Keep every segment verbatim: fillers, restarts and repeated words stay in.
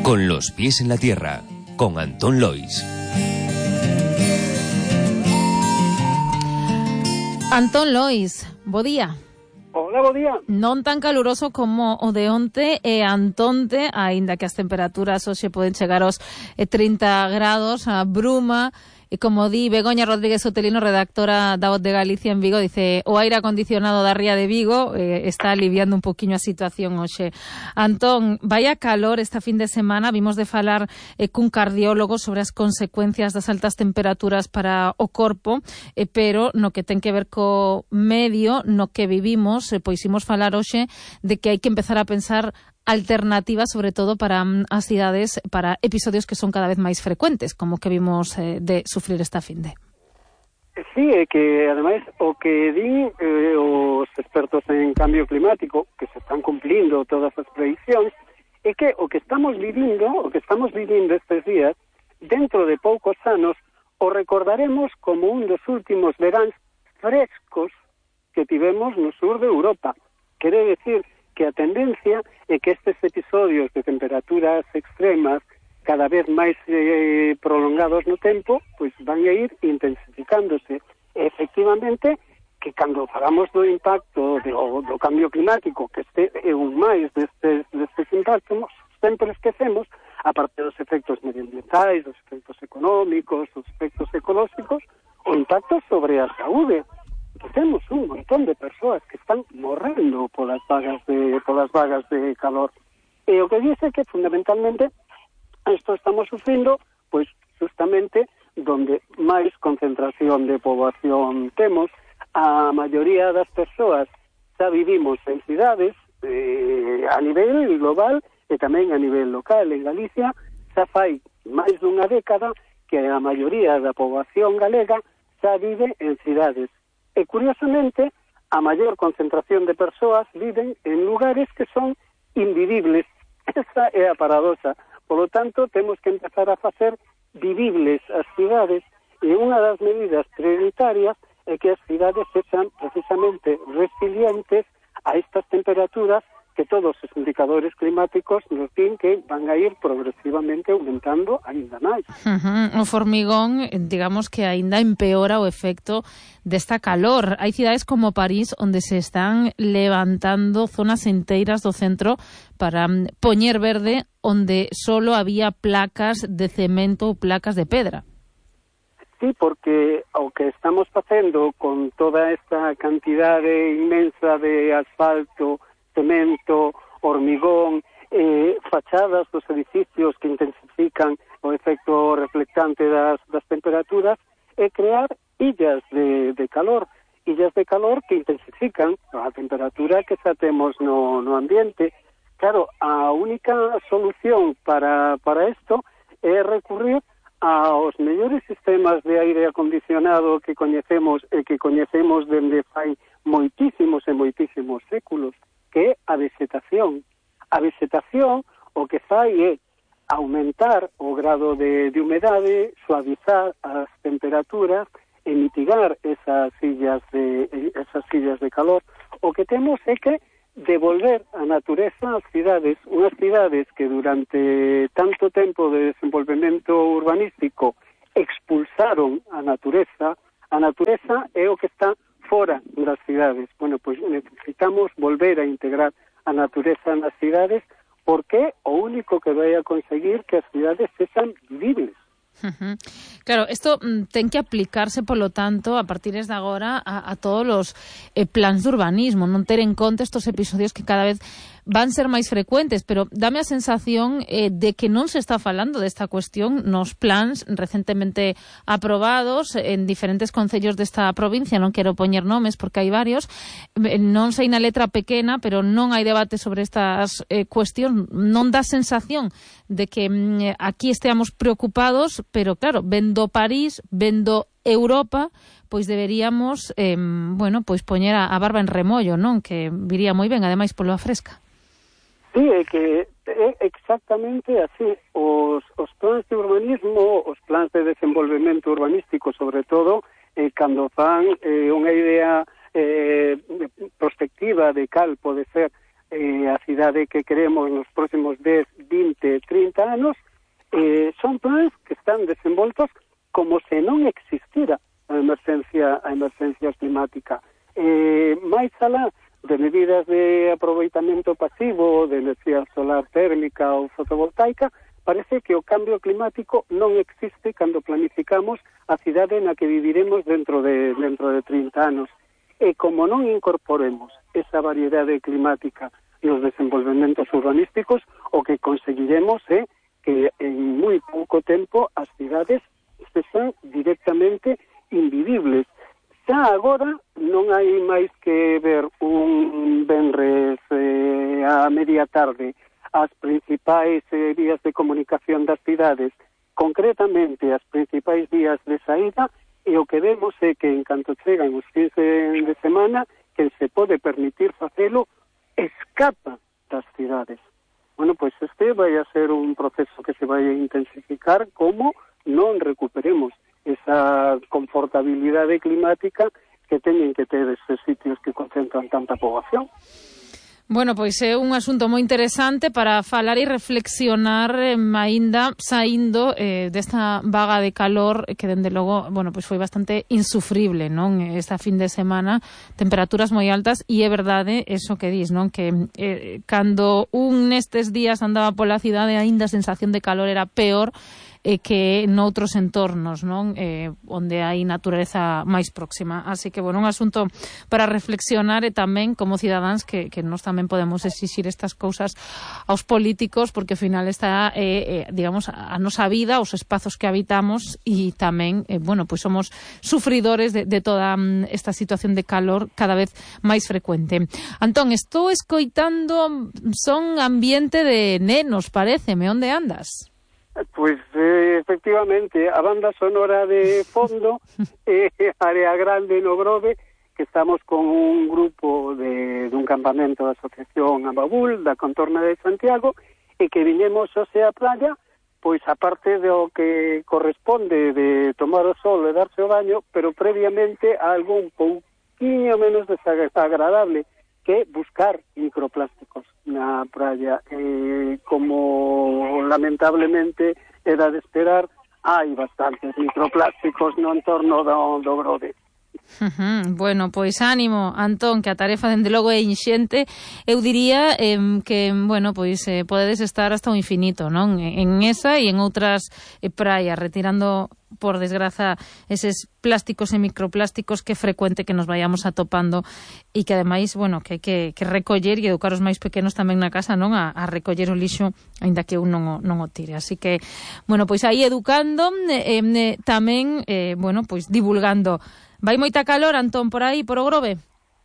Con los pies en la tierra, con Antón Lois. Antón Lois, bo día. Hola, bo día. Non tan caluroso como o de onte e antonte, aínda que as temperaturas hoxe poden chegar aos trinta grados, a bruma. E como di Begoña Rodríguez Otelino, redactora da Voz de Galicia en Vigo, dice o aire acondicionado da ría de Vigo eh, está aliviando un poquinho a situación hoxe. Antón, vaya calor esta fin de semana, vimos de falar eh, cun cardiólogo sobre as consecuencias das altas temperaturas para o corpo, eh, pero no que ten que ver co medio no que vivimos, eh, pois imos falar hoxe de que hai que empezar a pensar alternativas, sobre todo para um, as cidades, para episodios que son cada vez máis frecuentes, como que vimos eh, de sufrir esta finde. Sí, é que, ademais, o que din eh, os expertos en cambio climático, que se están cumplindo todas as prediccións, é que o que estamos vivindo, o que estamos vivindo estes días, dentro de poucos anos, o recordaremos como un dos últimos veráns frescos que tivemos no sur de Europa. Quere decir que a tendencia é que estes episodios de temperaturas extremas cada vez máis eh, prolongados no tempo, pois van a ir intensificándose. E, efectivamente, que cando falamos do impacto do, do cambio climático, que este é un máis destes, destes impactos, sempre esquecemos, aparte dos efectos medioambientais, dos efectos económicos, dos efectos ecolóxicos, o impacto sobre a saúde. Que temos un montón de persoas que están morrendo polas vagas de polas vagas de calor. E o que dice que fundamentalmente isto estamos sufrindo, pois justamente donde máis concentración de poboación temos, a maioría das persoas xa vivimos en cidades eh, a nivel global e tamén a nivel local. En Galicia xa fai máis dunha década que a maioría da poboación galega xa vive en cidades. E, curiosamente, a maior concentración de persoas viven en lugares que son invivibles. Esa é a paradoxa. Por lo tanto, temos que empezar a facer vivibles as cidades, e unha das medidas prioritarias é que as cidades sexan precisamente resilientes a estas temperaturas que todos os indicadores climáticos nos din que van a ir progresivamente aumentando ainda máis. Uh-huh. O formigón, digamos que ainda empeora o efecto desta calor. Hai cidades como París onde se están levantando zonas enteiras do centro para poñer verde onde solo había placas de cemento ou placas de pedra. Sí, porque o que estamos facendo con toda esta cantidade inmensa de asfalto, cemento, hormigón, eh, fachadas dos edificios que intensifican o efecto reflectante das, das temperaturas, é crear illas de, de calor, illas de calor que intensifican a temperatura que xa temos no, no ambiente. Claro, a única solución para, para isto é recurrir aos mellores sistemas de aire acondicionado que coñecemos e que coñecemos dende fai moitísimos e moitísimos séculos, que é a vegetación. A vegetación o que fai é aumentar o grado de, de humedade, suavizar as temperaturas e mitigar esas illas de, esas illas de calor. O que temos é que devolver a natureza ás cidades, unhas cidades que durante tanto tempo de desenvolvemento urbanístico expulsaron a natureza. A natureza é o que está fora das cidades. Bueno, pois necesitamos volver a integrar a natureza nas cidades, porque o único que vai a conseguir que as cidades sexan vivibles. Uh-huh. Claro, isto mm, ten que aplicarse, polo tanto, a partir de agora a, a todos os eh, plans de urbanismo, non ter en conta estos episodios que cada vez van ser máis frecuentes, pero dame a sensación eh, de que non se está falando desta cuestión nos plans recentemente aprobados en diferentes concellos desta provincia. Non quero poñer nomes porque hai varios, non sei na letra pequena, pero non hai debate sobre estas eh, cuestións. Non dá sensación de que mm, aquí esteamos preocupados, pero claro, vendo París, vendo Europa, pois deberíamos eh, bueno, pois poñer a, a barba en remollo, non? Que viría moi ben, ademais polo a fresca. Sí, é que é exactamente así. Os, os plans de urbanismo, os plans de desenvolvemento urbanístico, sobre todo, eh, cando fan eh, unha idea eh, prospectiva de cal pode ser eh, a cidade que queremos nos próximos dez, vinte, trinta trinta anos, eh, son plans que están desenvoltos como se non existira a emergencia, a emergencia climática. Eh, máis alá de medidas de aproveitamento pasivo, de enerxía solar térmica ou fotovoltaica, parece que o cambio climático non existe cando planificamos a cidade na que viviremos dentro de, dentro de trinta anos. E como non incorporemos esa variedade climática nos desenvolvementos urbanísticos, o que conseguiremos é que en moi pouco tempo as cidades se son directamente invivibles. Xa agora non hai máis que ver un venres eh, a media tarde as principais eh, vías de comunicación das cidades, concretamente as principais vías de saída, e o que vemos é que en canto chegan os fins de, de semana, que se pode permitir facelo, escapa das cidades. Bueno, pois este vai a ser un proceso que se vai a intensificar como non recuperemos esa confortabilidade climática que teñen que ter estes sitios que concentran tanta poboación. Bueno, pois é un asunto moi interesante para falar e reflexionar eh, aínda saindo eh, desta vaga de calor que, dende logo, bueno, pois foi bastante insufrible, non? Esta fin de semana, temperaturas moi altas, e é verdade eso que dis, non? Que eh, cando un nestes días andaba pola cidade, aínda a sensación de calor era peor e que noutros entornos, non? Eh, onde hai natureza máis próxima. Así que, bueno, un asunto para reflexionar e tamén como cidadáns que, que nós tamén podemos exixir estas cousas aos políticos, porque ao final está, eh, eh, digamos, a nosa vida, os espazos que habitamos, e tamén, eh, bueno, pois somos sufridores de, de toda esta situación de calor cada vez máis frecuente. Antón, estou escoitando son ambiente de nenos, paréceme, onde andas? Pois, eh, efectivamente, a banda sonora de fondo é eh, Área Grande no Grove, que estamos con un grupo de, de un campamento da Asociación Ababul, da Contorna de Santiago, e que viñemos hoxe a playa, pois aparte do que corresponde de tomar o sol e darse o baño, pero previamente a algo un pouquiño menos desagradable, que buscar microplásticos na praia. Eh, como lamentablemente era de esperar, hai bastantes microplásticos no entorno do, do Grove. Uh-huh. Bueno, pois ánimo, Antón, que a tarefa dende logo é inxente. Eu diría eh, que, bueno, pois eh, podedes estar hasta o infinito, non? En esa e en outras eh, praias, retirando, por desgraza, eses plásticos e microplásticos que é frecuente que nos vayamos atopando, e que ademais, bueno, que hai que, que recoller e educar os máis pequenos tamén na casa, non? A, a recoller o lixo, aínda que un non o, non o tire. Así que, bueno, pois aí educando, eh, eh, tamén, eh, bueno, pois divulgando. Vai moita calor, Antón, por aí, por o Grove?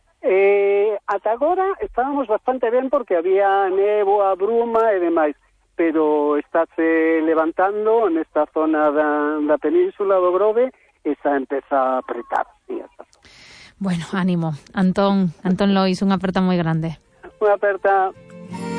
Eh, ata agora estábamos bastante ben porque había néboa, bruma e demais, pero estáse levantando nesta zona da, da península do Grove e xa empeza a apretar. Sí, bueno, ánimo. Antón, Antón Lois, unha aperta moi grande. Unha aperta.